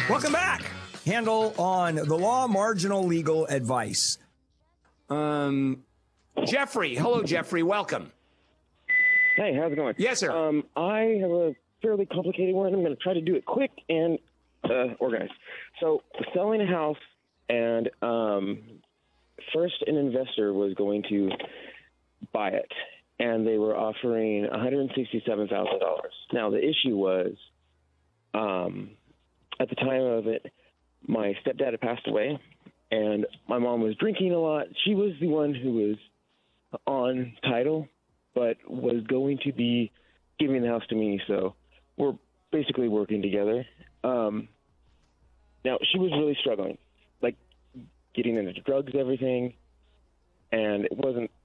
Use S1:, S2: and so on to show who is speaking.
S1: Welcome back. Handle on the law, marginal legal advice. Jeffrey. Hello, Jeffrey. Welcome.
S2: Hey, how's it going?
S1: Yes, sir.
S2: I have a fairly complicated one. I'm going to try to do it quick and organized. So, selling a house, and first an investor was going to buy it, and they were offering $167,000. Now, the issue was, at the time of it, my stepdad had passed away, and my mom was drinking a lot. She was the one who was on title, but was going to be giving the house to me, so we're basically working together. Now, she was really struggling, like getting into drugs, everything, and it wasn't